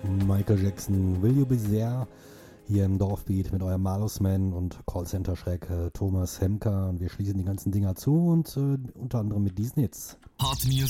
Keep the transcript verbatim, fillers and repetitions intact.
Michael Jackson, Will You Be There? Hier im Dorfbeat mit eurem Malusman und Callcenter-Schreck äh, Thomas Hemker. Und wir schließen die ganzen Dinger zu und äh, unter anderem mit diesen Hits. Hot Music